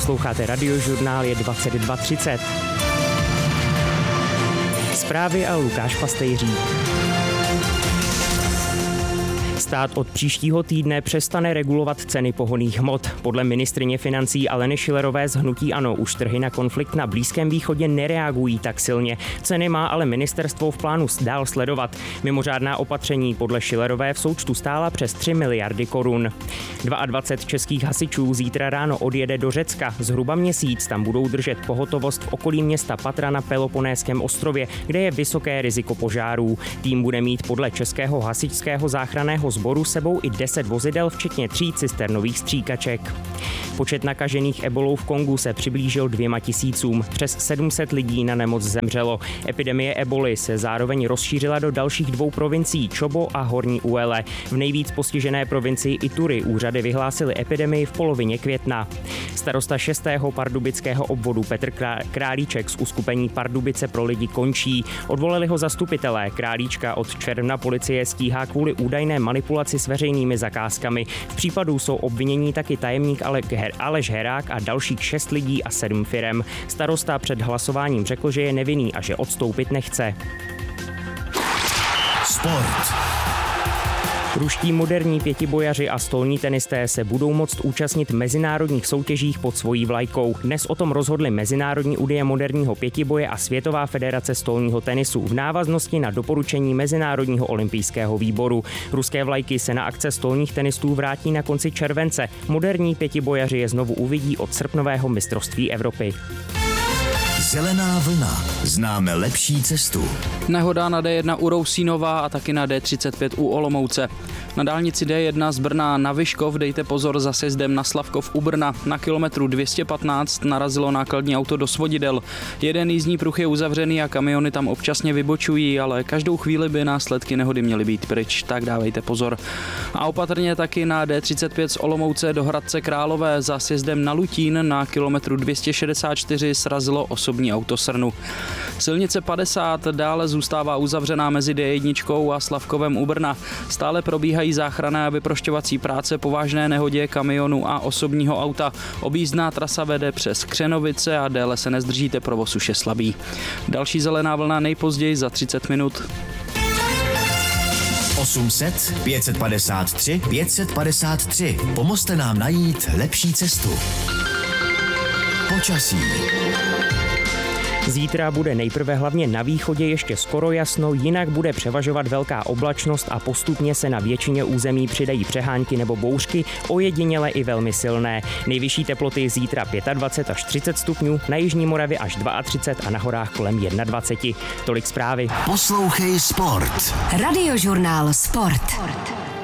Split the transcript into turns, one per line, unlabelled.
Posloucháte Radiožurnál, je 22:30. Zprávy a Lukáš Pastejřík. Stát od příštího týdne přestane regulovat ceny pohonných hmot. Podle ministryně financí Aleny Schillerové z hnutí ANO už trhy na konflikt na Blízkém východě nereagují tak silně. Ceny má ale ministerstvo v plánu dál sledovat. Mimořádná opatření podle Schillerové v součtu stála přes 3 miliardy korun. 22 českých hasičů zítra ráno odjede do Řecka. Zhruba měsíc tam budou držet pohotovost v okolí města Patra na Peloponésském ostrově, kde je vysoké riziko požárů. Tým bude mít podle Českého hasičského záchranného sboru sebou i 10 vozidel, včetně 3 cisternových stříkaček. Počet nakažených ebolou v Kongu se přiblížil 2 000. Přes 700 lidí na nemoc zemřelo. Epidemie eboly se zároveň rozšířila do dalších 2 provincií, Čobo a Horní Uele. V nejvíc postižené provincii Ituri úřady vyhlásily epidemii v polovině května. Starosta 6. pardubického obvodu Petr Králíček z uskupení Pardubice pro lidi končí. Odvolali ho zastupitelé. Králíčka od června policie stíhá kvůli údajné manipulaci s veřejnými zakázkami. V případu jsou obvinění taky tajemník Aleš Herák a dalších 6 lidí a 7 firem. Starosta před hlasováním řekl, že je nevinný a že odstoupit nechce.
Sport.
Ruští moderní pětibojaři a stolní tenisté se budou moct účastnit mezinárodních soutěžích pod svojí vlajkou. Dnes o tom rozhodly Mezinárodní unie moderního pětiboje a Světová federace stolního tenisu v návaznosti na doporučení Mezinárodního olympijského výboru. Ruské vlajky se na akce stolních tenistů vrátí na konci července. Moderní pětibojaři je znovu uvidí od srpnového mistrovství Evropy.
Zelená vlna. Známe lepší cestu.
Nehoda na D1 u Rousínova a taky na D35 u Olomouce. Na dálnici D1 z Brna na Vyškov dejte pozor za sjezdem na Slavkov u Brna. Na kilometru 215 narazilo nákladní auto do svodidel. Jeden jízdní pruh je uzavřený a kamiony tam občasně vybočují, ale každou chvíli by následky nehody měly být pryč, tak dávejte pozor. A opatrně taky na D35 z Olomouce do Hradce Králové za sjezdem na Lutín na kilometru 264 srazilo osobní auto srnu. Silnice 50 dále zůstává uzavřená mezi D1 a Slavkovem u Brna. Stále probíhají záchranné a vyprošťovací práce po vážné nehodě kamionu a osobního auta. Objízdná trasa vede přes Křenovice a déle se nezdržíte, provoz už je slabý. Další zelená vlna nejpozději za 30 minut.
800 553 553. Pomozte nám najít lepší cestu. Počasí.
Zítra bude nejprve hlavně na východě ještě skoro jasno, jinak bude převažovat velká oblačnost a postupně se na většině území přidají přehánky nebo bouřky, ojediněle i velmi silné. Nejvyšší teploty zítra 25 až 30 stupňů, na jižní Moravě až 32 a na horách kolem 21. Tolik zprávy.
Poslouchej Sport.
Radiožurnál Sport.